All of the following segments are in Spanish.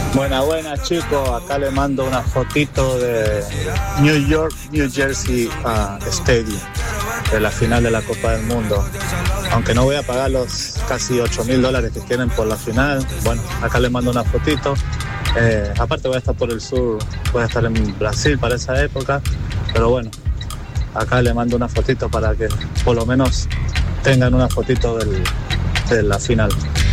Buenas chicos, acá le mando una fotito de New York, New Jersey Stadium, de la final de la Copa del Mundo. Aunque no voy a pagar los casi $8,000 que quieren por la final, bueno, acá le mando una fotito. Aparte voy a estar por el sur, voy a estar en Brasil para esa época, pero bueno, acá le mando una fotito para que por lo menos tengan una fotito de la final.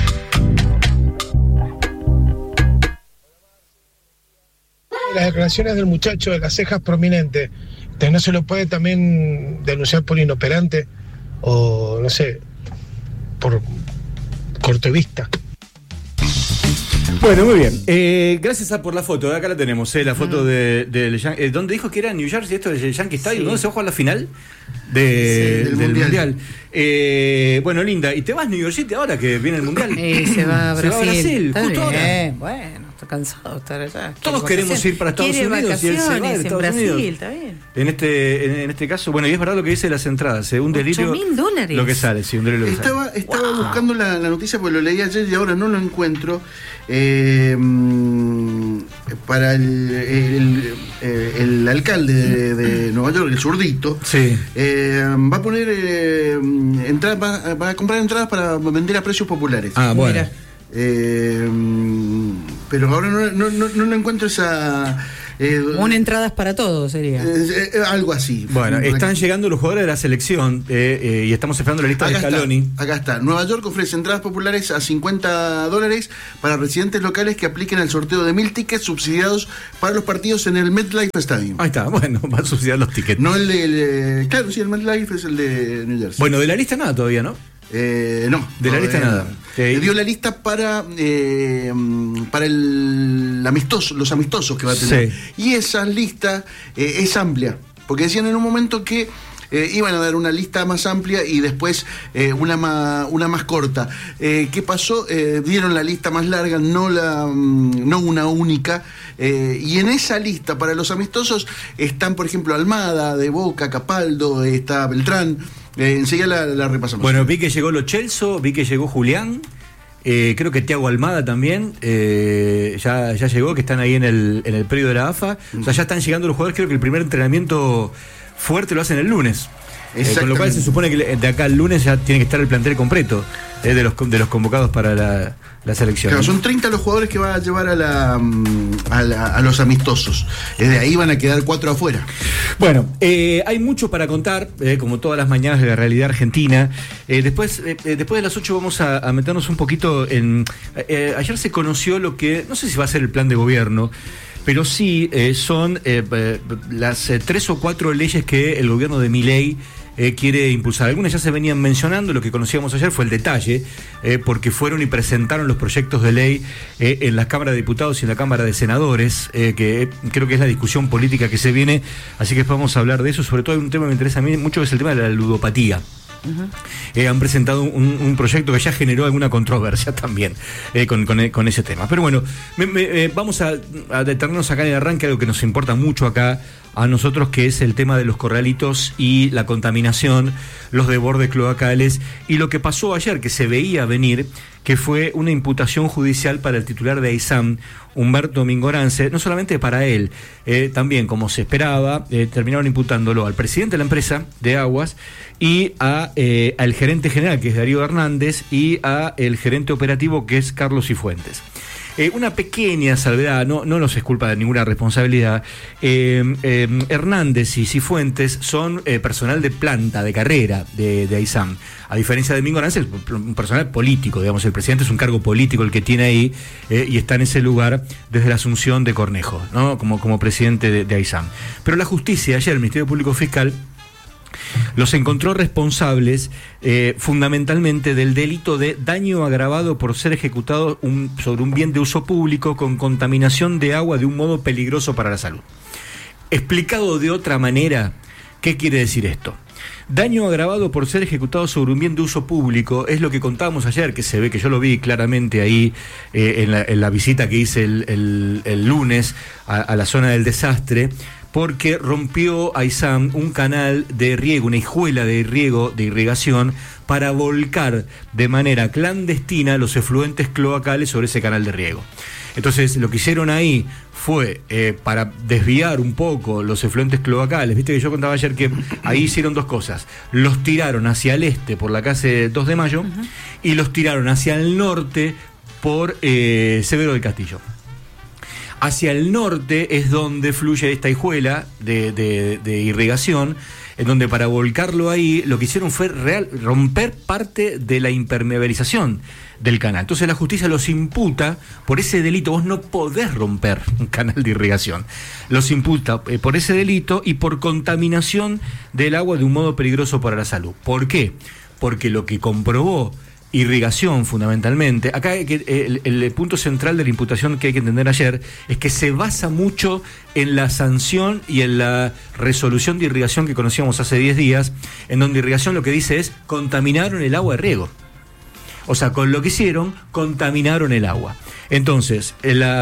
Las declaraciones del muchacho de las cejas prominentes, ¿no se lo puede también denunciar por inoperante o, no sé, por cortevista? Bueno, muy bien. Gracias por la foto. Acá la tenemos, la foto del Yankee. ¿Dónde dijo que era New Jersey? Esto es el Yankee Stadium. Sí. ¿Dónde se va a jugar la final? Del Mundial. Bueno, linda. ¿Y te vas a New York City ahora que viene el Mundial? Se va a Brasil. Se va a Brasil, está justo bien. ahora. Bueno, estoy cansado de estar allá. Todos queremos ir para Estados Unidos y él se va de Estados Brasil, Unidos. está bien. En este caso, bueno, y es verdad lo que dice las entradas, un delirio. $8,000. Lo que sale, sí, un delirio. Estaba buscando la noticia porque lo leí ayer y ahora no lo encuentro. Para el alcalde de Nueva York, el zurdito, sí. Va a poner entradas, va a comprar entradas para vender a precios populares. Bueno. Pero ahora no encuentro esa. Una entradas para todos sería. Algo así. Bueno, están llegando los jugadores de la selección y estamos esperando la lista de Scaloni. Acá está. Nueva York ofrece entradas populares a $50 para residentes locales que apliquen el sorteo de 1,000 tickets subsidiados para los partidos en el MetLife Stadium. Ahí está, bueno, van a subsidiar los tickets. No claro, sí, el MetLife es el de New Jersey. Bueno, de la lista nada todavía, ¿no? No. De la lista nada. Dio la lista para los amistosos que va a tener. Sí. Y esa lista es amplia. Porque decían en un momento que iban a dar una lista más amplia y después una más corta. ¿Qué pasó? Dieron la lista más larga, no una única. Y en esa lista para los amistosos están, por ejemplo, Almada, de Boca, Capaldo, está Beltrán. Enseguida la repasamos. Bueno, vi que llegó Lo Celso, vi que llegó Julián, creo que Thiago Almada también ya llegó, que están ahí en el predio de la AFA. O sea, ya están llegando los jugadores. Creo que el primer entrenamiento fuerte lo hacen el lunes. Con lo cual se supone que de acá al lunes ya tiene que estar el plantel completo de los convocados para la selección. Claro, son 30 los jugadores que va a llevar a los amistosos. De ahí van a quedar 4 afuera. Bueno, hay mucho para contar, como todas las mañanas de la realidad argentina. Después de las 8 vamos a meternos un poquito en... ayer se conoció lo que, no sé si va a ser el plan de gobierno, pero sí son las 3 o 4 leyes que el gobierno de Milei quiere impulsar. Algunas ya se venían mencionando, lo que conocíamos ayer fue el detalle, porque fueron y presentaron los proyectos de ley en la Cámara de Diputados y en la Cámara de Senadores, que creo que es la discusión política que se viene, así que después vamos a hablar de eso. Sobre todo hay un tema que me interesa a mí mucho, que es el tema de la ludopatía. Uh-huh. Han presentado un proyecto que ya generó alguna controversia también con ese tema. Pero bueno, vamos a detenernos acá en el arranque, algo que nos importa mucho acá a nosotros, que es el tema de los corralitos y la contaminación, los desbordes cloacales y lo que pasó ayer, que se veía venir, que fue una imputación judicial para el titular de AISAM, Humberto Mingorance. No solamente para él, también, como se esperaba, terminaron imputándolo al presidente de la empresa de aguas y al gerente general, que es Darío Hernández, y al gerente operativo, que es Carlos Cifuentes. Una pequeña salvedad, no nos es culpa de ninguna responsabilidad. Hernández y Cifuentes son personal de planta, de carrera de AISAM. A diferencia de Mingorance, es un personal político, digamos. El presidente es un cargo político el que tiene ahí, y está en ese lugar desde la asunción de Cornejo, ¿no? Como presidente de AISAM. Pero la justicia, ayer el Ministerio Público Fiscal los encontró responsables fundamentalmente del delito de daño agravado por ser ejecutado sobre un bien de uso público con contaminación de agua de un modo peligroso para la salud. Explicado de otra manera, ¿qué quiere decir esto? Daño agravado por ser ejecutado sobre un bien de uso público es lo que contábamos ayer, que se ve, que yo lo vi claramente ahí en la visita que hice el lunes a la zona del desastre, porque rompió AISAM un canal de riego, una hijuela de riego, de irrigación, para volcar de manera clandestina los efluentes cloacales sobre ese canal de riego. Entonces, lo que hicieron ahí fue, para desviar un poco los efluentes cloacales, viste que yo contaba ayer que ahí hicieron dos cosas. Los tiraron hacia el este por la calle 2 de Mayo y los tiraron hacia el norte por Severo del Castillo. Hacia el norte es donde fluye esta hijuela de irrigación, en donde para volcarlo ahí lo que hicieron fue romper parte de la impermeabilización del canal. Entonces la justicia los imputa por ese delito. Vos no podés romper un canal de irrigación. Los imputa por ese delito y por contaminación del agua de un modo peligroso para la salud. ¿Por qué? Porque lo que comprobó irrigación, fundamentalmente. Acá el punto central de la imputación que hay que entender ayer es que se basa mucho en la sanción y en la resolución de irrigación que conocíamos hace 10 días, en donde irrigación lo que dice es contaminaron el agua de riego. O sea, con lo que hicieron, contaminaron el agua. Entonces,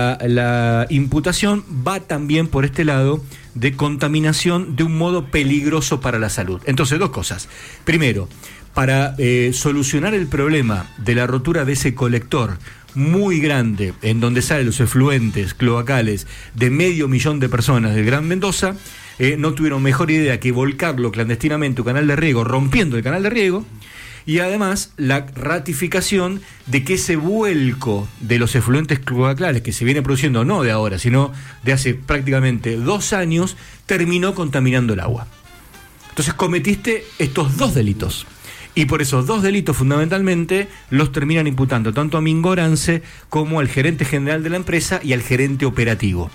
la imputación va también por este lado de contaminación de un modo peligroso para la salud. Entonces, dos cosas. Primero, para solucionar el problema de la rotura de ese colector muy grande, en donde salen los efluentes cloacales de 500.000 de personas del Gran Mendoza, no tuvieron mejor idea que volcarlo clandestinamente a un canal de riego, rompiendo el canal de riego, y además la ratificación de que ese vuelco de los efluentes cloacales que se viene produciendo no de ahora, sino de hace prácticamente 2 años, terminó contaminando el agua. Entonces cometiste estos dos delitos. Y por esos dos delitos fundamentalmente los terminan imputando tanto a Mingorance como al gerente general de la empresa y al gerente operativo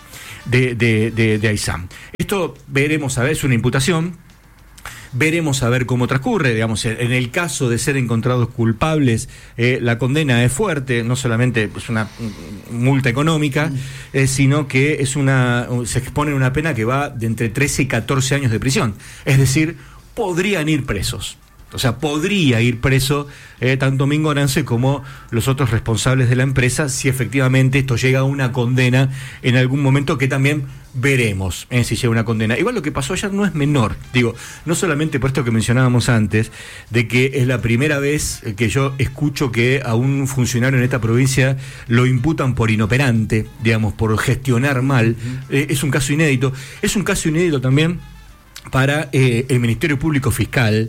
de AISAM. Esto veremos a ver, es una imputación, veremos a ver cómo transcurre. Digamos, en el caso de ser encontrados culpables, la condena es fuerte, no solamente es una multa económica, sino que se expone una pena que va de entre 13 y 14 años de prisión. Es decir, podrían ir presos. O sea, podría ir preso tanto Mingorance como los otros responsables de la empresa si efectivamente esto llega a una condena en algún momento, que también veremos si llega una condena. Igual lo que pasó ayer no es menor, digo, no solamente por esto que mencionábamos antes, de que es la primera vez que yo escucho que a un funcionario en esta provincia lo imputan por inoperante, digamos, por gestionar mal. Es un caso inédito. Es un caso inédito también para el Ministerio Público Fiscal.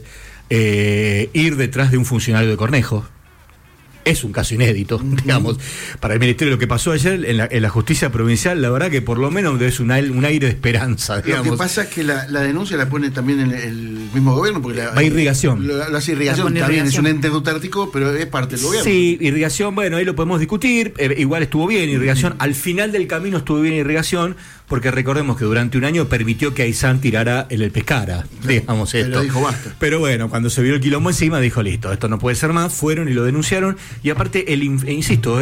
Ir detrás de un funcionario de Cornejo es un caso inédito, digamos, para el Ministerio. Lo que pasó ayer en la justicia provincial, la verdad que por lo menos es un aire de esperanza, digamos. Lo que pasa es que la denuncia la pone también el mismo gobierno, porque va irrigación. La irrigación también es un ente autárquico, pero es parte del gobierno. Sí, irrigación, bueno, ahí lo podemos discutir. Igual estuvo bien irrigación, al final del camino estuvo bien irrigación, porque recordemos que durante un año permitió que AISAM tirara el pescara, digamos esto. Pero dijo basta. Pero bueno, cuando se vio el quilombo encima, dijo listo, esto no puede ser más, fueron y lo denunciaron, y aparte, insisto,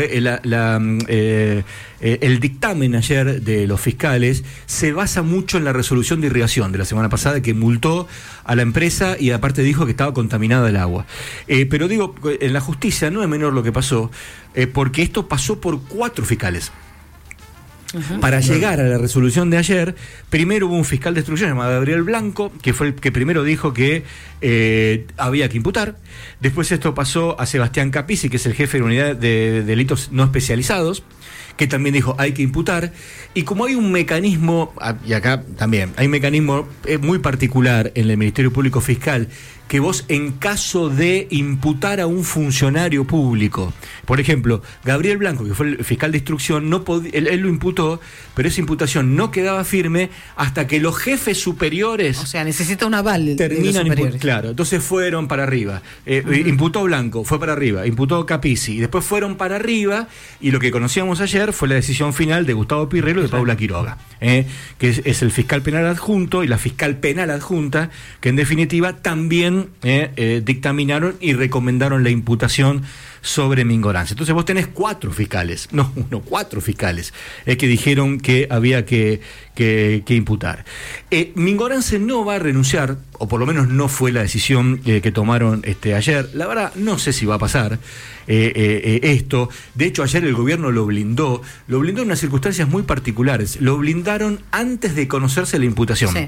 el dictamen ayer de los fiscales se basa mucho en la resolución de irrigación de la semana pasada, que multó a la empresa y aparte dijo que estaba contaminada el agua. Pero digo, en la justicia no es menor lo que pasó, porque esto pasó por 4 fiscales. Para llegar a la resolución de ayer, primero hubo un fiscal de instrucción llamado Gabriel Blanco, que fue el que primero dijo que había que imputar. Después esto pasó a Sebastián Capizzi, que es el jefe de la unidad de delitos no especializados, que también dijo hay que imputar. Y como hay un mecanismo, y acá también hay un mecanismo muy particular en el Ministerio Público Fiscal, que vos, en caso de imputar a un funcionario público, por ejemplo, Gabriel Blanco, que fue el fiscal de instrucción, él lo imputó, pero esa imputación no quedaba firme hasta que los jefes superiores, o sea, necesita un aval terminan de los claro, entonces fueron para arriba. Imputó Blanco, fue para arriba, imputó Capizzi, y después fueron para arriba, y lo que conocíamos ayer fue la decisión final de Gustavo Pirrelo y de Paula Quiroga, que es el fiscal penal adjunto y la fiscal penal adjunta, que en definitiva también dictaminaron y recomendaron la imputación sobre Mingorance. Entonces vos tenés 4 fiscales, no uno, 4 fiscales que dijeron que había que imputar. Mingorance no va a renunciar, o por lo menos no fue la decisión que tomaron ayer. La verdad, no sé si va a pasar esto. De hecho, ayer el gobierno lo blindó en unas circunstancias muy particulares. Lo blindaron antes de conocerse la imputación. Sí.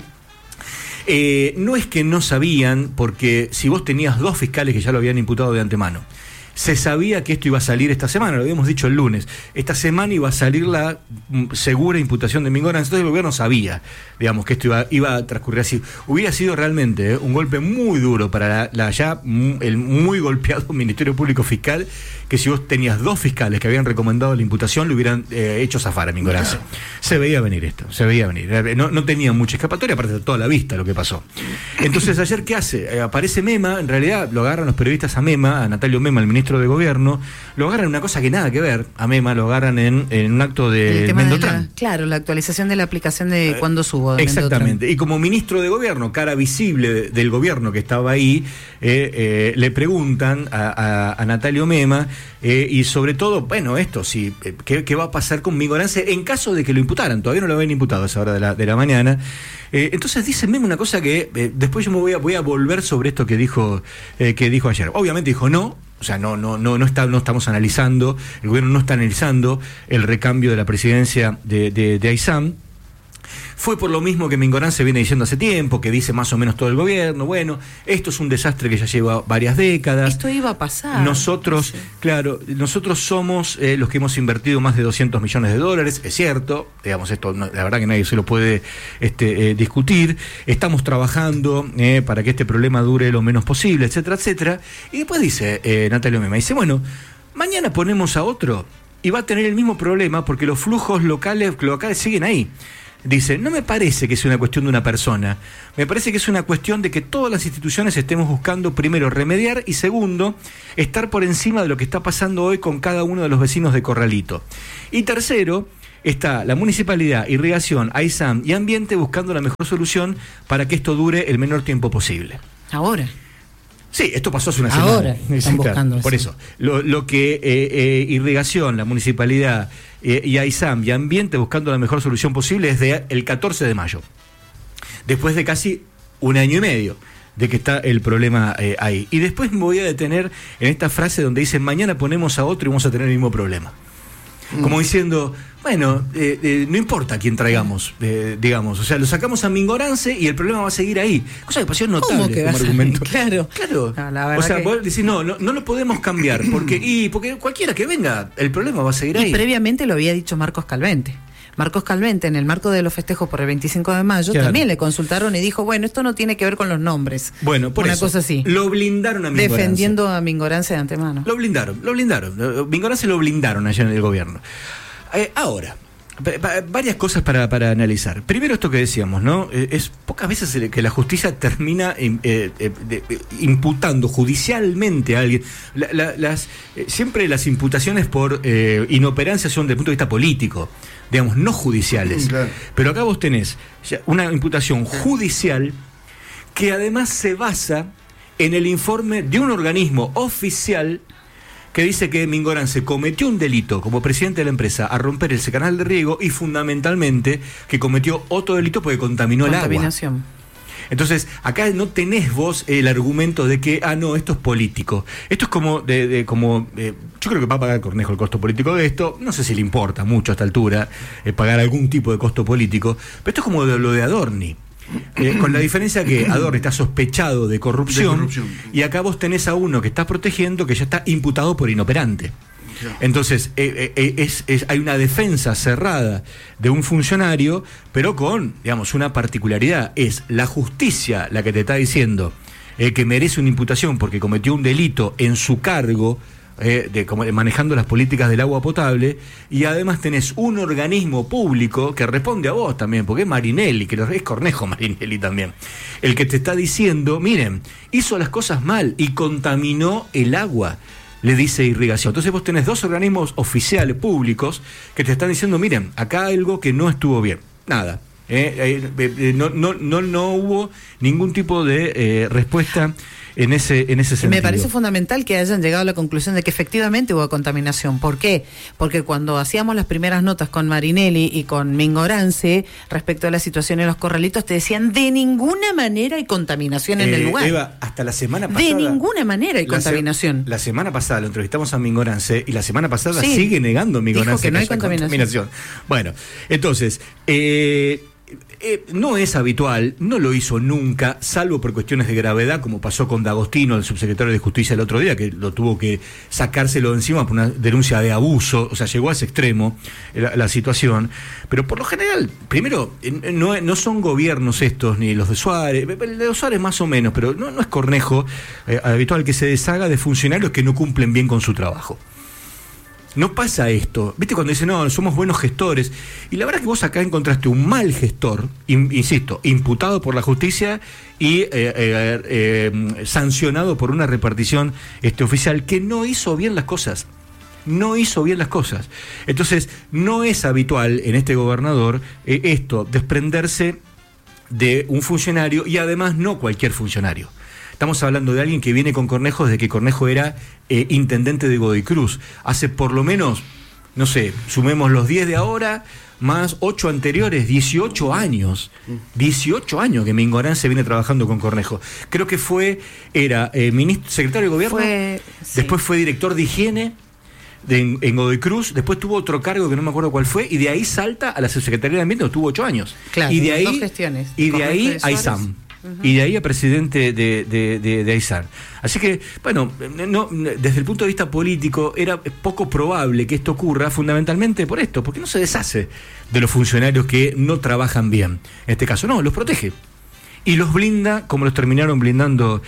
No es que no sabían, porque si vos tenías 2 fiscales que ya lo habían imputado de antemano, Se sabía que esto iba a salir esta semana, lo habíamos dicho el lunes. Esta semana iba a salir la segura imputación de Mingorance. Entonces el gobierno sabía, digamos, que esto iba a transcurrir así. Hubiera sido realmente un golpe muy duro para el muy golpeado Ministerio Público Fiscal, que si vos tenías 2 fiscales que habían recomendado la imputación, le hubieran hecho zafar a Mingorance. Se veía venir esto, se veía venir. No tenía mucha escapatoria, aparte de toda la vista lo que pasó. Entonces ayer, ¿qué hace? Aparece Mema, en realidad lo agarran los periodistas a Mema, a Natalio Mema, el ministro de Gobierno, lo agarran en una cosa que nada que ver, a Mema lo agarran en un acto de Mendotran. Claro, la actualización de la aplicación de cuando subo. De Exactamente, Mendotran. y como ministro de Gobierno, cara visible del gobierno que estaba ahí, le preguntan a Natalio Mema, y sobre todo, bueno, esto sí, ¿qué va a pasar con Mingorance en caso de que lo imputaran? Todavía no lo habían imputado a esa hora de la mañana. Entonces dice Mema una cosa que después yo me voy a volver sobre esto que dijo ayer. Obviamente dijo no. O sea, no estamos analizando, el gobierno no está analizando el recambio de la presidencia de Aysam. Fue por lo mismo que Mingorance viene diciendo hace tiempo, que dice más o menos todo el gobierno. Bueno, esto es un desastre que ya lleva varias décadas. Esto iba a pasar. Nosotros, sí. Claro, nosotros somos los que hemos invertido más de $200 millones, es cierto, digamos, esto la verdad que nadie se lo puede discutir. Estamos trabajando para que este problema dure lo menos posible, etcétera, etcétera. Y después dice Natalio Mema, dice, bueno, mañana ponemos a otro y va a tener el mismo problema porque los flujos locales siguen ahí. Dice, no me parece que sea una cuestión de una persona, me parece que es una cuestión de que todas las instituciones estemos buscando, primero, remediar y segundo, estar por encima de lo que está pasando hoy con cada uno de los vecinos de Corralito. Y tercero, está la municipalidad, irrigación, Aysam y ambiente buscando la mejor solución para que esto dure el menor tiempo posible. Ahora. Sí, esto pasó hace una semana. Ahora están buscando por eso. Lo que irrigación, la municipalidad y Aysam y ambiente buscando la mejor solución posible es el 14 de mayo. Después de casi un año y medio de que está el problema ahí. Y después me voy a detener en esta frase donde dicen mañana ponemos a otro y vamos a tener el mismo problema. Como diciendo, bueno, no importa a quién traigamos, digamos, o sea, lo sacamos a Mingorance y el problema va a seguir ahí. Cosa que pasó notable como argumento. Claro. No, o sea, vos decís, no lo podemos cambiar, porque cualquiera que venga, el problema va a seguir ahí. Y previamente lo había dicho Marcos Calvente. Marcos Calvente, en el marco de los festejos por el 25 de mayo, claro, también le consultaron y dijo, bueno, esto no tiene que ver con los nombres. Bueno, por una eso, cosa así. Lo blindaron a Mingorance. Defendiendo a Mingorance de antemano. Lo blindaron. Mingorance lo blindaron allá en el gobierno. Ahora, varias cosas para analizar. Primero esto que decíamos, ¿no? Es pocas veces que la justicia termina imputando judicialmente a alguien. Siempre las imputaciones por inoperancia son desde el punto de vista político, digamos, no judiciales. Claro. Pero acá vos tenés una imputación judicial que además se basa en el informe de un organismo oficial que dice que Mingorance cometió un delito como presidente de la empresa a romper ese canal de riego y fundamentalmente que cometió otro delito porque contaminó el agua. Contaminación. Entonces, acá no tenés vos el argumento de que, no, esto es político. Esto es como, yo creo que va a pagar Cornejo el costo político de esto. No sé si le importa mucho a esta altura pagar algún tipo de costo político, pero esto es como lo de Adorni. Con la diferencia que Adorni está sospechado de corrupción y acá vos tenés a uno que está protegiendo que ya está imputado por inoperante. Entonces hay una defensa cerrada de un funcionario, pero con, digamos, una particularidad. Es la justicia la que te está diciendo que merece una imputación porque cometió un delito en su cargo, manejando las políticas del agua potable, y además tenés un organismo público que responde a vos también, porque es Marinelli, que es Cornejo Marinelli también, el que te está diciendo, miren, hizo las cosas mal y contaminó el agua, le dice irrigación. Entonces vos tenés dos organismos oficiales públicos que te están diciendo, miren, acá algo que no estuvo bien. Nada. No hubo ningún tipo de respuesta en ese sentido. Me parece fundamental que hayan llegado a la conclusión de que efectivamente hubo contaminación. ¿Por qué? Porque cuando hacíamos las primeras notas con Marinelli y con Mingorance respecto a la situación en los corralitos, te decían de ninguna manera hay contaminación en el lugar. Eva, hasta la semana pasada. De ninguna manera hay contaminación. La semana pasada lo entrevistamos a Mingorance y la semana pasada sigue negando Mingorance dijo que no hay contaminación. Bueno, entonces, no es habitual, no lo hizo nunca, salvo por cuestiones de gravedad, como pasó con D'Agostino, el subsecretario de Justicia el otro día, que lo tuvo que sacárselo de encima por una denuncia de abuso, o sea, llegó a ese extremo la situación. Pero por lo general, primero, no son gobiernos estos, ni los de Suárez, el de Suárez más o menos, pero no es Cornejo habitual que se deshaga de funcionarios que no cumplen bien con su trabajo. No pasa esto. ¿Viste cuando dicen, no, somos buenos gestores? Y la verdad que vos acá encontraste un mal gestor, insisto, imputado por la justicia y sancionado por una repartición oficial que no hizo bien las cosas. No hizo bien las cosas. Entonces, no es habitual en este gobernador desprenderse de un funcionario, y además no cualquier funcionario. Estamos hablando de alguien que viene con Cornejo desde que Cornejo era intendente de Godoy Cruz. Hace por lo menos, no sé, sumemos los 10 de ahora, más 8 anteriores, 18 años. 18 años que Mingo Arance viene trabajando con Cornejo. Creo que era secretario de gobierno, después fue director de higiene en Godoy Cruz, después tuvo otro cargo que no me acuerdo cuál fue, y de ahí salta a la subsecretaría de Ambiente, donde tuvo 8 años. Claro, y de ahí, 2 gestiones. Y de ahí a ISAM. Y de ahí a presidente de AISAR. Así que, bueno, desde el punto de vista político era poco probable que esto ocurra, fundamentalmente por esto, porque no se deshace de los funcionarios que no trabajan bien. En este caso, no, los protege. Y los blinda como los terminaron blindando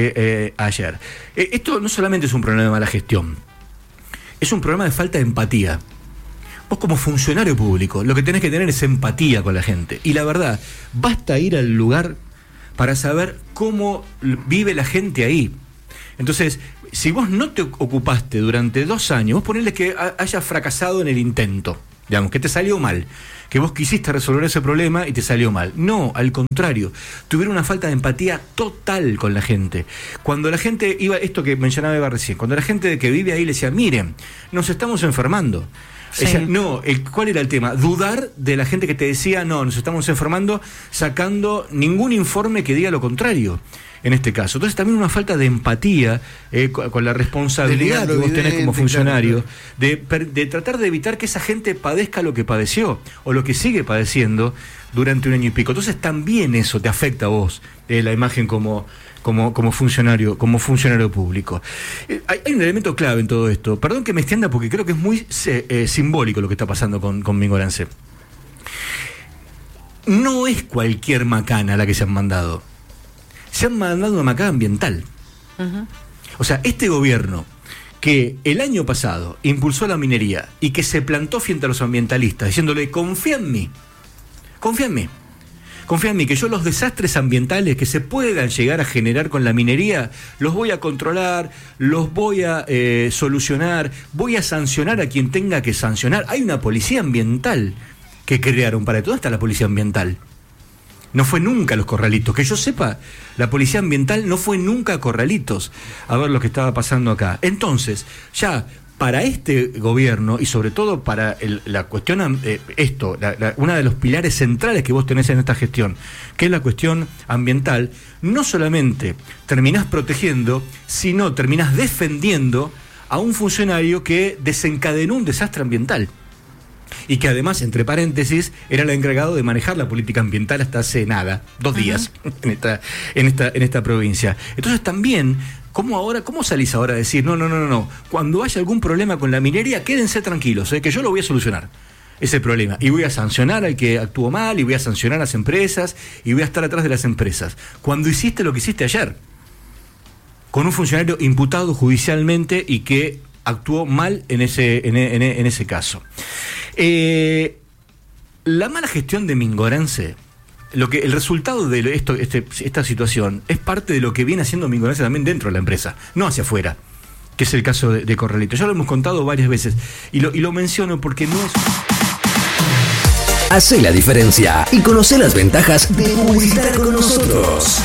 ayer. Esto no solamente es un problema de mala gestión, es un problema de falta de empatía. Vos como funcionario público, lo que tenés que tener es empatía con la gente. Y la verdad, basta ir al lugar para saber cómo vive la gente ahí. Entonces, si vos no te ocupaste durante 2 años, vos ponele que hayas fracasado en el intento, digamos, que te salió mal, que vos quisiste resolver ese problema y te salió mal. No, al contrario, tuvieron una falta de empatía total con la gente. Cuando la gente iba, esto que mencionaba Eva recién, cuando la gente que vive ahí le decía, miren, nos estamos enfermando. Sí. No, ¿cuál era el tema? Dudar de la gente que te decía, no, nos estamos enfermando, sacando ningún informe que diga lo contrario, en este caso. Entonces también una falta de empatía con la responsabilidad que vos tenés como funcionario, claro, de tratar de evitar que esa gente padezca lo que padeció, o lo que sigue padeciendo durante 1 año y pico. Entonces también eso te afecta a vos, la imagen como funcionario público. Hay un elemento clave en todo esto. Perdón que me extienda porque creo que es muy simbólico lo que está pasando con Mingo Arance. No es cualquier macana la que se han mandado. Se han mandado una macana ambiental. Uh-huh. O sea, este gobierno que el año pasado impulsó la minería y que se plantó frente a los ambientalistas diciéndole, confía en mí, que yo los desastres ambientales que se puedan llegar a generar con la minería los voy a controlar, los voy a solucionar, voy a sancionar a quien tenga que sancionar. Hay una policía ambiental que crearon para todo. Está la policía ambiental. No fue nunca a los Corralitos. Que yo sepa, la policía ambiental no fue nunca a Corralitos a ver lo que estaba pasando acá. Entonces, ya para este gobierno y sobre todo para la cuestión, una de los pilares centrales que vos tenés en esta gestión, que es la cuestión ambiental, no solamente terminás protegiendo, sino terminás defendiendo a un funcionario que desencadenó un desastre ambiental. Y que además, entre paréntesis, era el encargado de manejar la política ambiental hasta hace 2 días en esta provincia. Entonces también, ¿cómo salís ahora a decir, no, cuando haya algún problema con la minería, quédense tranquilos, que yo lo voy a solucionar, ese problema, y voy a sancionar al que actuó mal, y voy a sancionar a las empresas, y voy a estar atrás de las empresas? Cuando hiciste lo que hiciste ayer, con un funcionario imputado judicialmente y que actuó mal en ese caso. La mala gestión de Mingo Arance, el resultado de esta situación es parte de lo que viene haciendo Mingo Arance también dentro de la empresa, no hacia afuera, que es el caso de Corralito. Ya lo hemos contado varias veces y lo menciono porque no es... Hacé la diferencia y conoce las ventajas de publicitar con nosotros.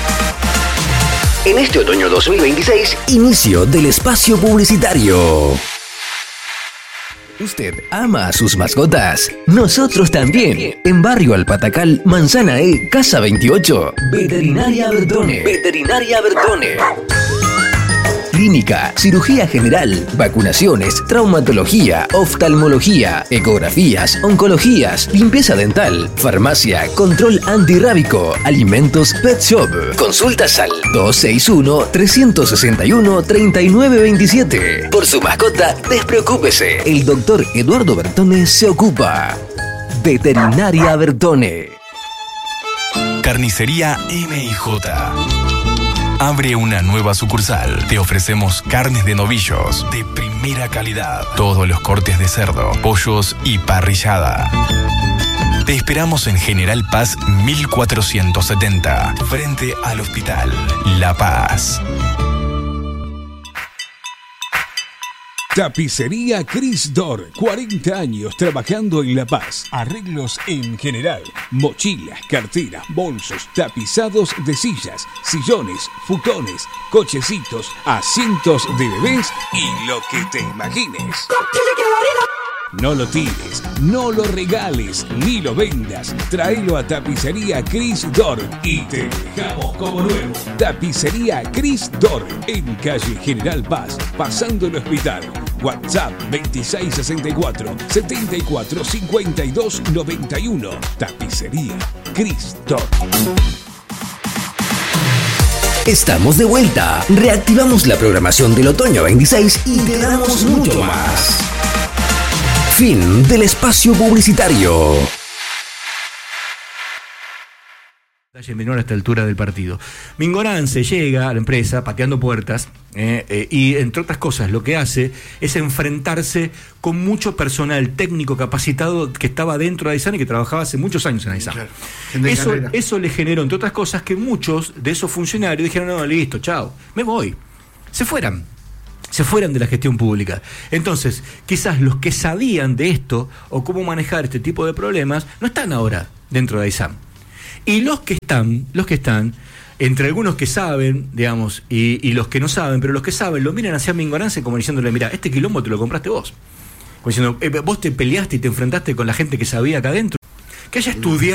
En este otoño 2026, inicio del espacio publicitario. ¿Usted ama a sus mascotas? Nosotros también. En Barrio Alpatacal, Manzana E, Casa 28. Veterinaria Bertone. clínica, cirugía general, vacunaciones, traumatología, oftalmología, ecografías, oncologías, limpieza dental, farmacia, control antirrábico, alimentos, pet shop. Consultas al 261-361-3927. Por su mascota, despreocúpese. El doctor Eduardo Bertone se ocupa. Veterinaria Bertone. Carnicería M&J. Abre una nueva sucursal. Te ofrecemos carnes de novillos de primera calidad. Todos los cortes de cerdo, pollos y parrillada. Te esperamos en General Paz 1470, frente al Hospital La Paz. Tapicería Cris Dor, 40 años trabajando en La Paz. Arreglos en general, mochilas, carteras, bolsos, tapizados de sillas, sillones, futones, cochecitos, asientos de bebés y lo que te imagines. No lo tires, no lo regales, ni lo vendas. Tráelo a Tapicería Cris Dor y te dejamos como nuevo. Tapicería Cris Dor, en calle General Paz, pasando el hospital. WhatsApp 2664-745291. Tapicería Cris Dor. Estamos de vuelta. Reactivamos la programación del otoño 26 y te damos mucho más. Fin del espacio publicitario. Menor a esta altura del partido. Mingorance llega a la empresa pateando puertas y entre otras cosas lo que hace es enfrentarse con mucho personal técnico capacitado que estaba dentro de Aysán y que trabajaba hace muchos años en Aysán. Claro. Eso le generó, entre otras cosas, que muchos de esos funcionarios dijeron: no, listo, chao, me voy. Se fueran de la gestión pública. Entonces, quizás los que sabían de esto o cómo manejar este tipo de problemas no están ahora dentro de Aysán. Y los que están, entre algunos que saben, digamos, y los que no saben, pero los que saben lo miran hacia Mingorance como diciéndole: mira, este quilombo te lo compraste vos. Como diciendo, vos te peleaste y te enfrentaste con la gente que sabía acá adentro. Que haya estudiado